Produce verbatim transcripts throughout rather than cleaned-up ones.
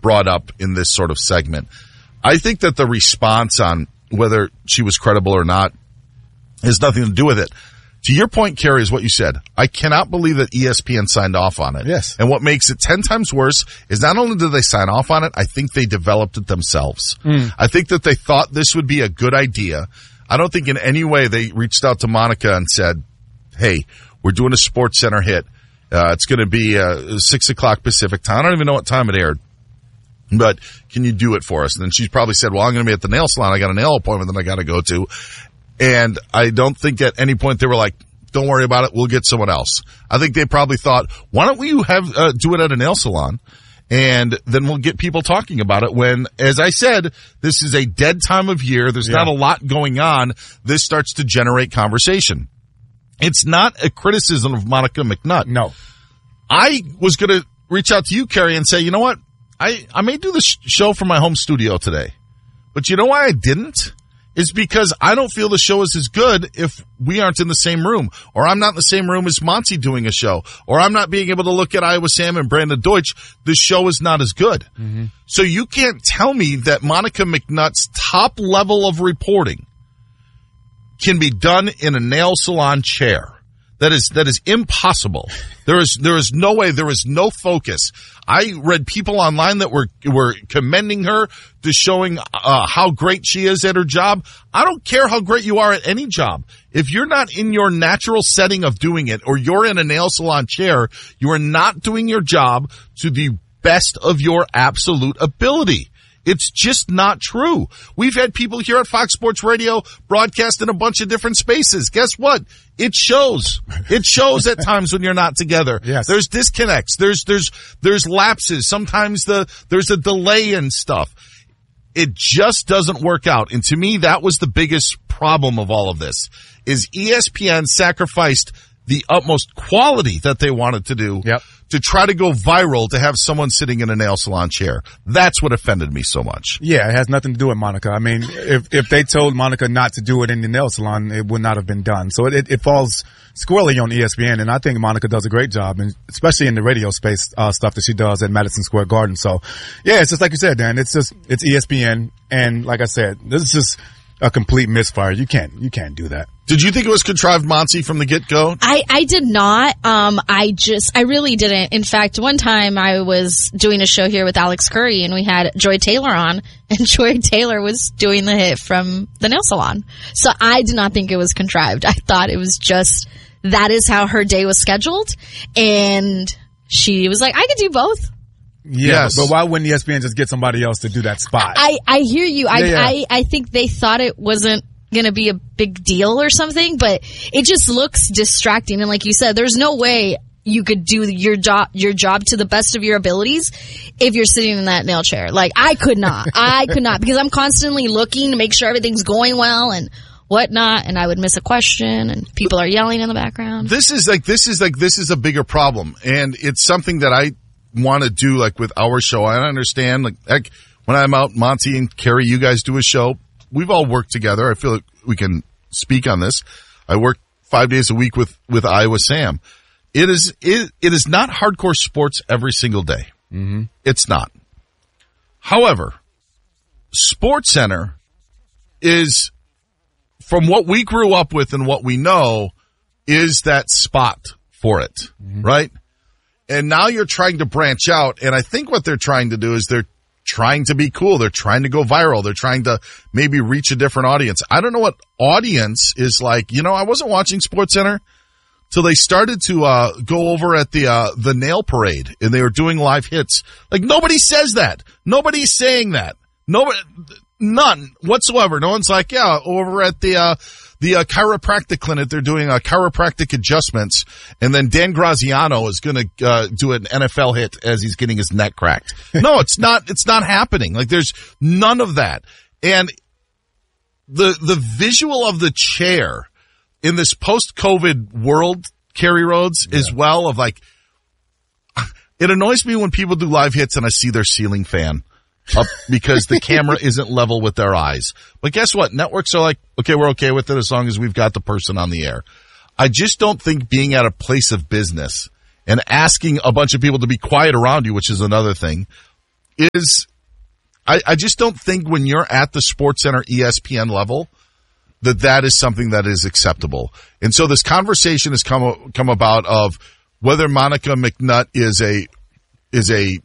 brought up in this sort of segment. I think that the response on whether she was credible or not has nothing to do with it. To your point, Carrie, is what you said. I cannot believe that E S P N signed off on it. Yes. And what makes it ten times worse is not only did they sign off on it, I think they developed it themselves. Mm. I think that they thought this would be a good idea. I don't think in any way they reached out to Monica and said, hey, we're doing a Sports Center hit. Uh, it's going to be uh, six o'clock Pacific time. I don't even know what time it aired. But can you do it for us? And then she's probably said, well, I'm going to be at the nail salon. I got a nail appointment that I got to go to. And I don't think at any point they were like, don't worry about it. We'll get someone else. I think they probably thought, why don't we have, uh, do it at a nail salon? And then we'll get people talking about it when, as I said, this is a dead time of year. There's yeah. not a lot going on. This starts to generate conversation. It's not a criticism of Monica McNutt. No. I was going to reach out to you, Carrie, and say, you know what? I, I may do the sh- show from my home studio today. But you know why I didn't? Is because I don't feel the show is as good if we aren't in the same room. Or I'm not in the same room as Monty doing a show. Or I'm not being able to look at Iowa Sam and Brandon Deutsch. The show is not as good. Mm-hmm. So you can't tell me that Monica McNutt's top level of reporting can be done in a nail salon chair. That is, that is impossible. There is, there is no way, there is no focus. I read people online that were, were commending her to showing, uh, how great she is at her job. I don't care how great you are at any job. If you're not in your natural setting of doing it, or you're in a nail salon chair, you are not doing your job to the best of your absolute ability. It's just not true. We've had people here at Fox Sports Radio broadcast in a bunch of different spaces. Guess what? It shows. It shows at times when you're not together. Yes. There's disconnects. There's, there's, there's lapses. Sometimes the, there's a delay in stuff. It just doesn't work out. And to me, that was the biggest problem of all of this, is E S P N sacrificed the utmost quality that they wanted to do yep. to try to go viral, to have someone sitting in a nail salon chair. That's what offended me so much. Yeah, it has nothing to do with Monica. I mean, if if they told Monica not to do it in the nail salon, it would not have been done. So it, it falls squarely on E S P N, and I think Monica does a great job, and especially in the radio space uh, stuff that she does at Madison Square Garden. So, yeah, it's just like you said, Dan. It's just it's E S P N, and like I said, this is just a complete misfire. You can't you can't do that. Did you think it was contrived, Monty, from the get-go? I, I did not. Um, I just, I really didn't. In fact, one time I was doing a show here with Alex Curry, and we had Joy Taylor on, and Joy Taylor was doing the hit from the nail salon. So I did not think it was contrived. I thought it was just, that is how her day was scheduled, and she was like, I could do both. Yeah, yes. But why wouldn't E S P N just get somebody else to do that spot? I, I hear you. I, yeah, yeah. I, I think they thought it wasn't going to be a big deal or something, but it just looks distracting. And like you said, there's no way you could do your job, your job to the best of your abilities if you're sitting in that nail chair. Like, I could not. I could not, because I'm constantly looking to make sure everything's going well and whatnot, and I would miss a question, and people are yelling in the background. This is like, this is like, this is a bigger problem. And it's something that I want to do, like, with our show. I understand, like, heck, when I'm out, Monty and Carrie, you guys do a show. We've all worked together. I feel like we can speak on this. I work five days a week with, with Iowa Sam. It is, it, it is not hardcore sports every single day. Mm-hmm. It's not. However, Sports Center is, from what we grew up with and what we know, is that spot for it, mm-hmm. right? And now you're trying to branch out, and I think what they're trying to do is they're trying to be cool. They're trying to go viral. They're trying to maybe reach a different audience. I don't know what audience is like. You know, I wasn't watching Sports Center till they started to uh go over at the uh the nail parade, and they were doing live hits. Like, nobody says that. Nobody's saying that. Nobody, none whatsoever. No one's like, yeah, over at the uh the uh, chiropractic clinic, they're doing uh, chiropractic adjustments, and then Dan Graziano is going to uh, do an N F L hit as he's getting his neck cracked. No, it's not. It's not happening. Like, there's none of that. And the the visual of the chair in this post-COVID world, Kerry Rhodes, yeah. as well, of like, it annoys me when people do live hits and I see their ceiling fan up because the camera isn't level with their eyes. But guess what? Networks are like, okay, we're okay with it as long as we've got the person on the air. I just don't think being at a place of business and asking a bunch of people to be quiet around you, which is another thing, is, I, I just don't think when you're at the SportsCenter E S P N level that that is something that is acceptable. And so this conversation has come come about of whether Monica McNutt is a is a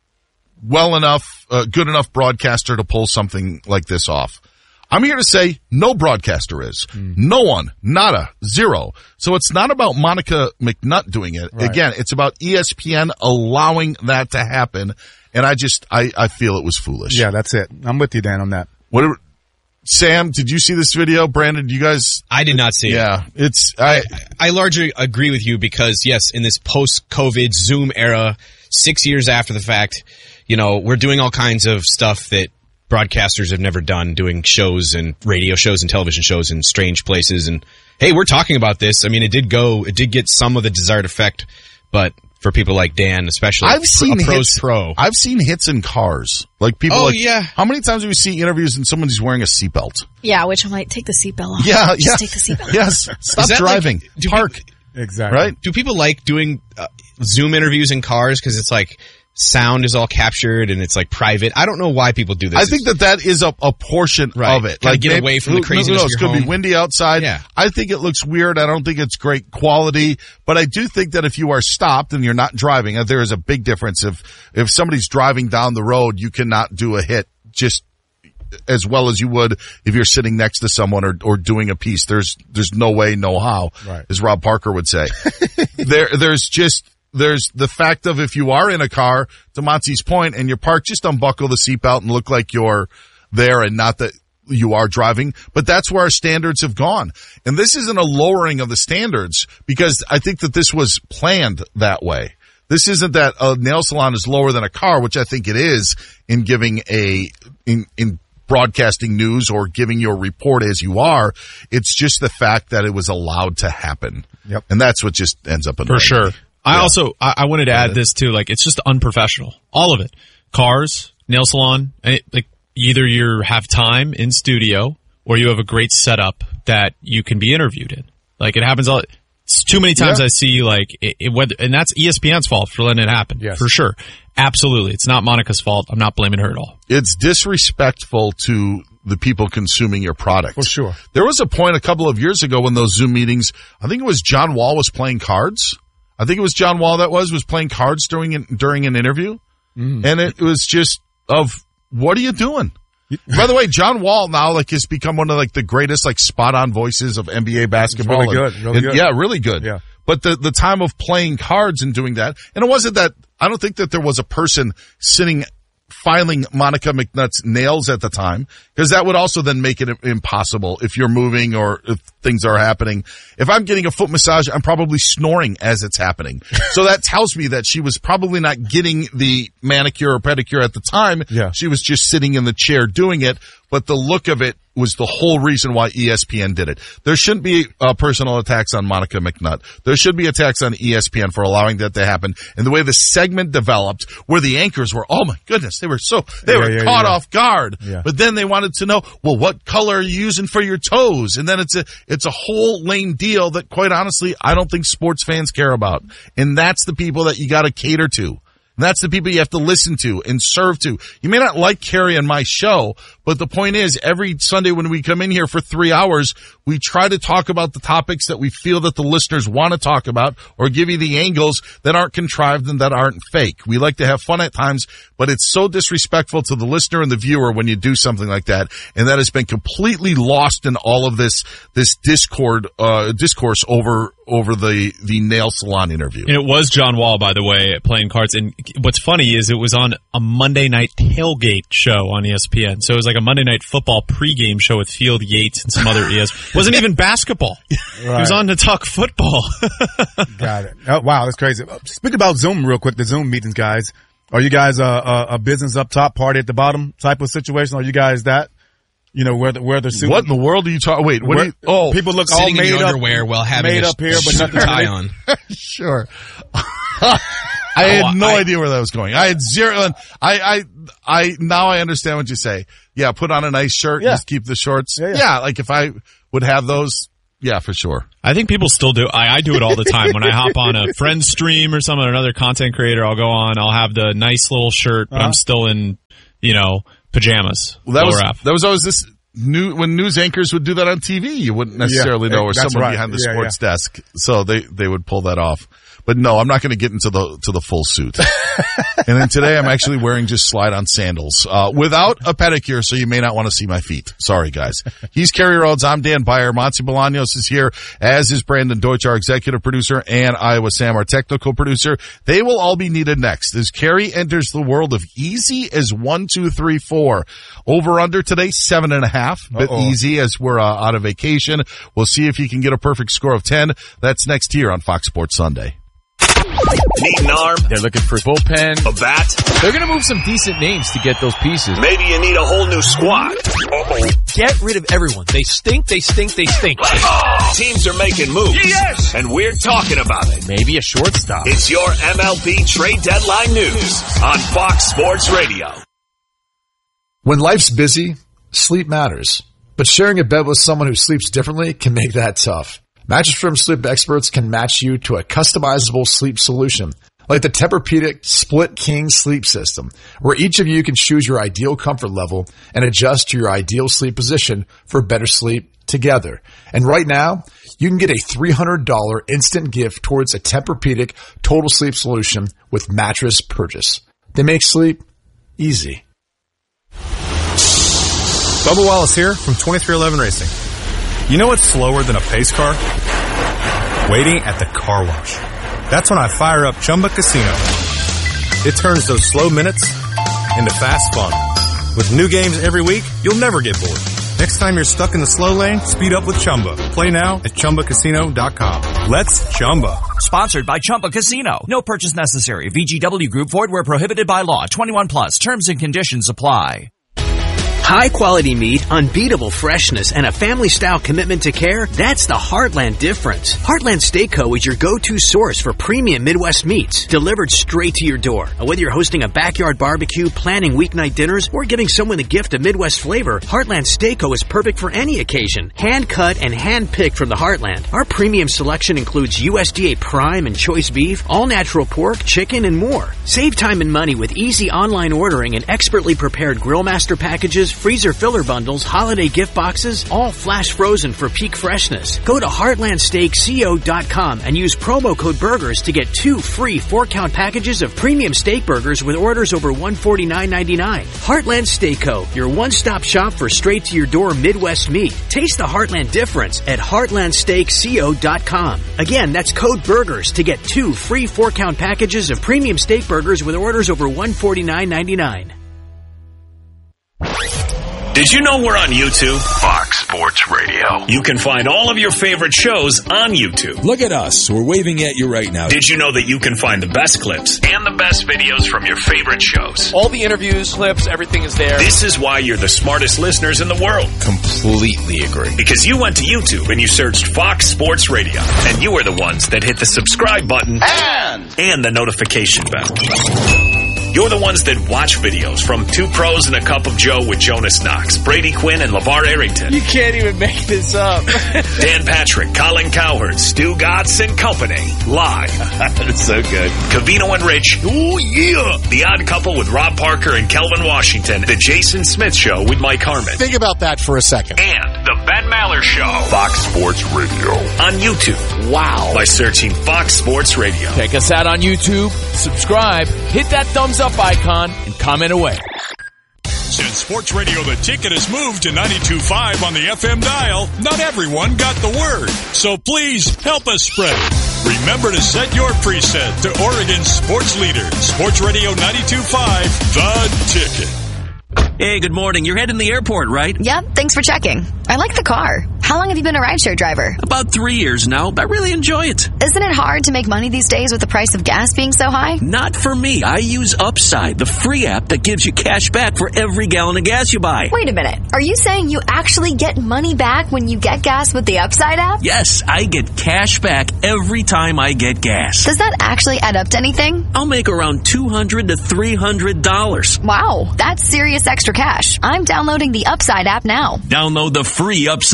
well enough, uh, good enough broadcaster to pull something like this off. I'm here to say no broadcaster is. Mm. No one. Nada. Zero. So it's not about Monica McNutt doing it. Right. Again, it's about E S P N allowing that to happen. And I just, I, I feel it was foolish. Yeah, that's it. I'm with you, Dan, on that. What, Sam, did you see this video? Brandon, you guys? I did not see yeah, it. Yeah, it's, I, I largely agree with you because yes, in this post-COVID Zoom era, six years after the fact, you know, we're doing all kinds of stuff that broadcasters have never done, doing shows and radio shows and television shows in strange places. And hey, we're talking about this. I mean, it did go, it did get some of the desired effect, but for people like Dan, especially I've seen a pro's hits, pro. I've seen hits in cars. Like people oh, like, yeah. How many times do we see interviews and someone's wearing a seatbelt? Yeah, which I'm like, take the seatbelt off. Yeah, Just yeah. take the seatbelt off. Yes. Stop driving. Like, Park. People, exactly. Right? Do people like doing uh, Zoom interviews in cars because it's like sound is all captured and it's like private? I don't know why people do this. I think that that is a, a portion right. of it. Kinda like get maybe, away from the craziness. No, no, of it's your going to home. be windy outside. Yeah. I think it looks weird. I don't think it's great quality, but I do think that if you are stopped and you're not driving, there is a big difference. If if somebody's driving down the road, you cannot do a hit just as well as you would if you're sitting next to someone or, or doing a piece. There's there's no way, no how, right. as Rob Parker would say. there there's just. There's the fact of if you are in a car, to Monty's point, and you're parked, just unbuckle the seatbelt and look like you're there and not that you are driving. But that's where our standards have gone. And this isn't a lowering of the standards because I think that this was planned that way. This isn't that a nail salon is lower than a car, which I think it is in giving a, in, in broadcasting news or giving your report as you are. It's just the fact that it was allowed to happen. Yep. And that's what just ends up in For sure. I Yeah. also, I, I wanted to add this too, like, it's just unprofessional. All of it. Cars, nail salon, and it, like, either you have time in studio or you have a great setup that you can be interviewed in. Like, it happens all, it's too many times Yeah. I see, like, it, it, whether, and that's E S P N's fault for letting it happen. Yes. For sure. Absolutely. It's not Monica's fault. I'm not blaming her at all. It's disrespectful to the people consuming your product. For sure. There was a point a couple of years ago when those Zoom meetings, I think it was John Wall was playing cards. I think it was John Wall that was, was playing cards during an, during an interview. Mm. And it was just of, what are you doing? By the way, John Wall now like has become one of like the greatest like spot on voices of N B A basketball. Really good. Really and, good. Yeah, really good. Yeah. But the, the time of playing cards and doing that, and it wasn't that, I don't think that there was a person sitting filing Monica McNutt's nails at the time, because that would also then make it impossible if you're moving or if things are happening. If I'm getting a foot massage, I'm probably snoring as it's happening. So that tells me that she was probably not getting the manicure or pedicure at the time. Yeah. She was just sitting in the chair doing it, but the look of it was the whole reason why E S P N did it. There shouldn't be uh, personal attacks on Monica McNutt. There should be attacks on E S P N for allowing that to happen. And the way the segment developed, where the anchors were, oh my goodness, they were so, they yeah, were yeah, caught yeah. off guard. Yeah. But then they wanted to know, well, what color are you using for your toes? And then it's a, it's a whole lame deal that quite honestly, I don't think sports fans care about. And that's the people that you gotta cater to. And that's the people you have to listen to and serve to. You may not like Carrie and my show, but the point is every Sunday when we come in here for three hours, we try to talk about the topics that we feel that the listeners want to talk about or give you the angles that aren't contrived and that aren't fake. We like to have fun at times, but it's so disrespectful to the listener and the viewer when you do something like that. And that has been completely lost in all of this, this discord, uh, discourse over, over the, the nail salon interview. And it was John Wall, by the way, playing cards. And what's funny is it was on a Monday night tailgate show on E S P N. So it was like a Monday night football pregame show with Field Yates and some other E S P N. Wasn't even basketball. Right. It was on to talk football. Got it. Oh, wow, that's crazy. Speak about Zoom real quick, the Zoom meetings, guys. Are you guys a, a, a business up top, party at the bottom type of situation? Are you guys that? You know, where the, where the suit. What in the world are you talking? Wait, what where, do you, oh, people look all Sitting made in your up, underwear while having made a up here, but nothing tie really. on. Sure. I had Oh, no I- idea where that was going. I had zero. And I, I, I, now I understand what you say. Yeah, put on a nice shirt, Yeah. just keep the shorts. Yeah, yeah. like if I would have those, Yeah, for sure. I think people still do. I, I do it all the time. When I hop on a friend's stream or some another content creator, I'll go on. I'll have the nice little shirt, but uh-huh. I'm still in, you know, pajamas. Well, that was half. that was always this new when news anchors would do that on T V. You wouldn't necessarily yeah, know, or someone right. behind the yeah, sports yeah. desk, so they they would pull that off. But no, I'm not going to get into the to the full suit. And then today I'm actually wearing just slide-on sandals uh without a pedicure, so you may not want to see my feet. Sorry, guys. He's Kerry Rhodes. I'm Dan Beyer. Monty Bolaños is here, as is Brandon Deutsch, our executive producer, and Iowa Sam, our technical producer. They will all be needed next as Kerry enters the world of easy as one, two, three, four. Over under today, seven and a half. But Uh-oh. easy as we're uh, on a vacation. We'll see if he can get a perfect score of ten. That's next here on Fox Sports Sunday. Need an arm? They're looking for a bullpen. A bat? They're going to move some decent names to get those pieces. Maybe you need a whole new squad. Uh-oh. Get rid of everyone. They stink, they stink, they stink. Oh, teams are making moves. Yes! And we're talking about it. Maybe a shortstop. It's your M L B trade deadline news on Fox Sports Radio. When life's busy, sleep matters. But sharing a bed with someone who sleeps differently can make that tough. Mattress Firm sleep experts can match you to a customizable sleep solution, like the Tempur-Pedic Split King Sleep System, where each of you can choose your ideal comfort level and adjust to your ideal sleep position for better sleep together. And right now, you can get a three hundred dollars instant gift towards a Tempur-Pedic Total Sleep Solution with mattress purchase. They make sleep easy. Bubba Wallace here from twenty-three eleven Racing. You know what's slower than a pace car? Waiting at the car wash. That's when I fire up Chumba Casino. It turns those slow minutes into fast fun. With new games every week, you'll never get bored. Next time you're stuck in the slow lane, speed up with Chumba. Play now at Chumba Casino dot com. Let's Chumba. Sponsored by Chumba Casino. No purchase necessary. V G W Group. Void where prohibited by law. twenty-one plus. Terms and conditions apply. High-quality meat, unbeatable freshness, and a family-style commitment to care, that's the Heartland difference. Heartland Steak Co. is your go-to source for premium Midwest meats, delivered straight to your door. Whether you're hosting a backyard barbecue, planning weeknight dinners, or giving someone the gift of Midwest flavor, Heartland Steak Co. is perfect for any occasion. Hand-cut and hand-picked from the Heartland. Our premium selection includes U S D A Prime and Choice Beef, all-natural pork, chicken, and more. Save time and money with easy online ordering and expertly prepared Grillmaster packages, freezer filler bundles, holiday gift boxes, all flash frozen for peak freshness. Go to heartland steak co dot com and use promo code BURGERS to get two free four-count packages of premium steak burgers with orders over one hundred forty-nine ninety-nine. Heartland Steak Co., your one-stop shop for straight-to-your-door Midwest meat. Taste the Heartland difference at heartland steak co dot com. Again, that's code BURGERS to get two free four-count packages of premium steak burgers with orders over one hundred forty-nine ninety-nine. Did you know we're on YouTube? Fox Sports Radio. You can find all of your favorite shows on YouTube. Look at us. We're waving at you right now. Did you know that you can find the best clips and the best videos from your favorite shows? All the interviews, clips, everything is there. This is why you're the smartest listeners in the world. Completely agree. Because you went to YouTube and you searched Fox Sports Radio. And you are the ones that hit the subscribe button and, and the notification bell. You're the ones that watch videos from Two Pros and a Cup of Joe with Jonas Knox, Brady Quinn, and LeVar Arrington. You can't even make this up. Dan Patrick, Colin Cowherd, Stu Gotts and Company. Live. That's so good. Covino and Rich. Oh, yeah. The Odd Couple with Rob Parker and Kelvin Washington. The Jason Smith Show with Mike Harmon. Think about that for a second. And The Ben Maller Show. Fox Sports Radio. On YouTube. Wow. By searching Fox Sports Radio. Check us out on YouTube. Subscribe. Hit that thumbs up icon and comment away. Since Sports Radio The Ticket has moved to ninety-two point five on the F M dial, not everyone got the word. So please help us spread it. Remember to set your preset to Oregon's sports leader, Sports Radio ninety-two point five, The Ticket. Hey, good morning. You're heading to the airport, right? Yep, thanks for checking. I like the car. How long have you been a rideshare driver? About three years now, but I really enjoy it. Isn't it hard to make money these days with the price of gas being so high? Not for me. I use Upside, the free app that gives you cash back for every gallon of gas you buy. Wait a minute. Are you saying you actually get money back when you get gas with the Upside app? Yes, I get cash back every time I get gas. Does that actually add up to anything? I'll make around two hundred to three hundred dollars. Wow, that's serious extra cash. I'm downloading the Upside app now. Download the free Upside app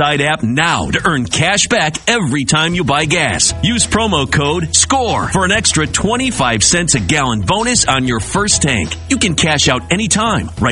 app now to earn cash back every time you buy gas. Use promo code SCORE for an extra twenty-five cents a gallon bonus on your first tank. You can cash out anytime right